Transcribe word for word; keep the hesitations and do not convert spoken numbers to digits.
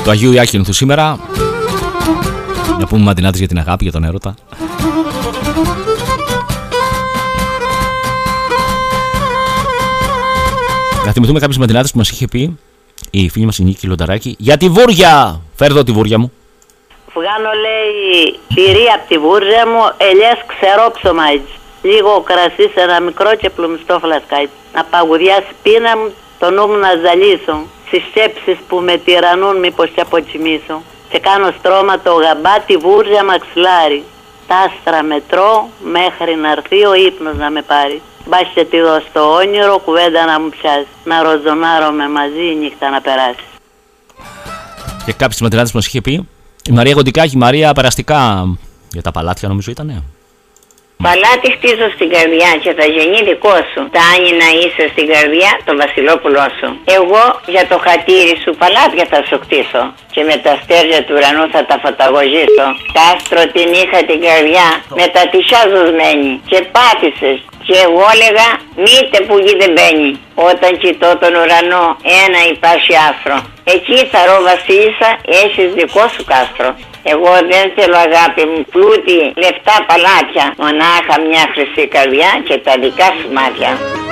του Αγίου Ιάκυνθου σήμερα. Να πούμε μαντινάτες για την αγάπη, για τον έρωτα. Να θυμηθούμε κάποιες μαντινάτες που μας είχε πει η φίλη μας η Νίκη Λονταράκη για τη βούρια. Φέρ' εδώ τη βούρια μου. Βγάνω, λέει, τυρί από τη βούρια μου, ελιές ξερόψωμα έτσι. Λίγο κρασί σε ένα μικρό και πλουμιστό φλασκάκι. Να παγουδιάσει πείνα μου, το νου μου να ζαλίσω. Στις σκέψεις που με τυραννούν μήπως και αποτσιμήσω. Και κάνω στρώμα το γαμπά τη βούρια μαξιλάρι. Τα άστρα μετρώ μέχρι να έρθει ο ύπνος να με πάρει. Μπας και τη δω στο όνειρο, κουβέντα να μου πιάσει. Να ροζονάρομαι μαζί η νύχτα να περάσει. Και κάποιες μαντινάτες μας είχε πει η Μαρία Γοντικάκη, Μαρία περαστικά για τα παλάτια νομίζω ήτανε. Παλάτι χτίζω στην καρδιά και θα γεννεί δικό σου. Τάνι να είσαι στην καρδιά το βασιλόπουλό σου. Εγώ για το χατήρι σου παλάτια θα σου κτίσω. Και με τα αστέρια του ουρανού θα τα φωταγωγήσω. Κάστρο την είχα την καρδιά με τα τυσιά ζωσμένη. Και πάτησες. Και εγώ έλεγα μήτε που γη δεν μπαίνει. Όταν κοιτώ τον ουρανό ένα υπάρχει άστρο. Εκεί θα ρω βασίλισσα, έχεις δικό σου κάστρο. Εγώ δεν θέλω αγάπη μου πλούτη, λεφτά παλάτια. Μονάχα μια χρυσή καρδιά και τα δικά σου μάτια.